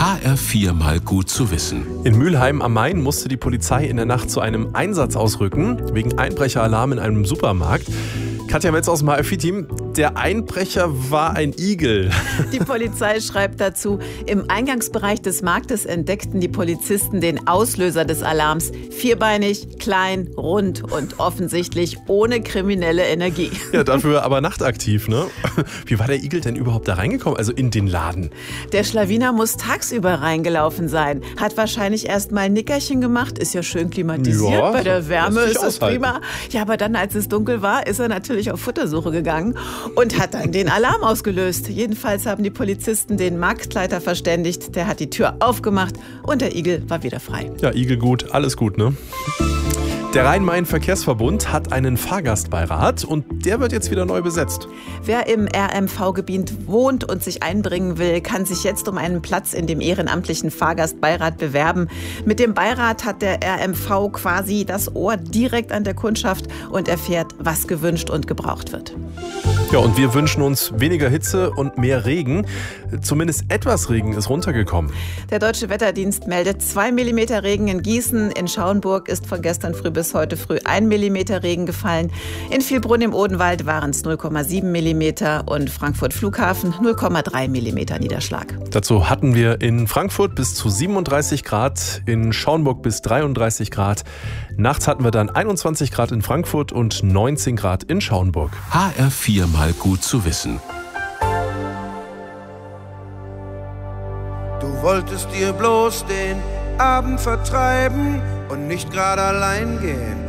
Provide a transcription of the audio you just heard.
HR4 mal gut zu wissen. In Mülheim am Main musste die Polizei in der Nacht zu einem Einsatz ausrücken, wegen Einbrecheralarm in einem Supermarkt. Katja Metz aus dem HFI-Team, der Einbrecher war ein Igel. Die Polizei schreibt dazu, im Eingangsbereich des Marktes entdeckten die Polizisten den Auslöser des Alarms. Vierbeinig, klein, rund und offensichtlich ohne kriminelle Energie. Ja, dafür aber nachtaktiv, ne? Wie war der Igel denn überhaupt da reingekommen, also in den Laden? Der Schlawiner muss tagsüber reingelaufen sein. Hat wahrscheinlich erst mal ein Nickerchen gemacht, ist ja schön klimatisiert. Ja, bei der Wärme ist das prima. Ja, aber dann, als es dunkel war, ist er natürlich auf Futtersuche gegangen und hat dann den Alarm ausgelöst. Jedenfalls haben die Polizisten den Marktleiter verständigt. Der hat die Tür aufgemacht und der Igel war wieder frei. Ja, Igel gut, alles gut, ne? Der Rhein-Main-Verkehrsverbund hat einen Fahrgastbeirat und der wird jetzt wieder neu besetzt. Wer im RMV-Gebiet wohnt und sich einbringen will, kann sich jetzt um einen Platz in dem ehrenamtlichen Fahrgastbeirat bewerben. Mit dem Beirat hat der RMV quasi das Ohr direkt an der Kundschaft und erfährt, was gewünscht und gebraucht wird. Ja, und wir wünschen uns weniger Hitze und mehr Regen. Zumindest etwas Regen ist runtergekommen. Der Deutsche Wetterdienst meldet 2 mm Regen in Gießen. In Schauenburg ist von gestern früh bis heute früh 1 mm Regen gefallen. In Vielbrunn im Odenwald waren es 0,7 mm und Frankfurt Flughafen 0,3 mm Niederschlag. Dazu hatten wir in Frankfurt bis zu 37 Grad, in Schauenburg bis 33 Grad. Nachts hatten wir dann 21 Grad in Frankfurt und 19 Grad in Schauenburg. HR4 mal gut zu wissen. Du wolltest dir bloß den Abend vertreiben und nicht gerade allein gehen.